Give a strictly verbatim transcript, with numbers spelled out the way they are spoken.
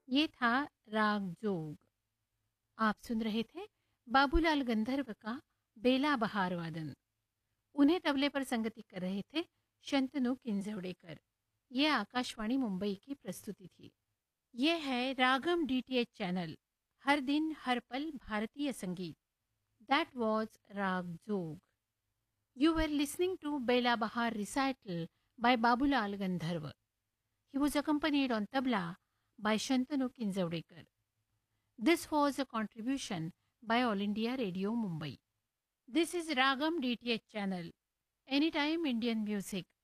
ये था राग जोग। आप सुन रहे थे बाबूलाल गंधर्व का बेला बहार वादन। उन्हें तबले पर संगति कर रहे थे शंतनु किंजवड़ेकर। ये आकाशवाणी मुंबई की प्रस्तुति थी। ये है रागम डीटीएच चैनल, हर दिन हर पल भारतीय संगीत। दैट वॉज राग जोग। You were listening to Bela Bahar recital by Babulal Gandharva. He was accompanied on tabla by Shantanu Kinzavdekar. This was a contribution by All India Radio Mumbai. This is Ragam D T H channel. Anytime Indian music.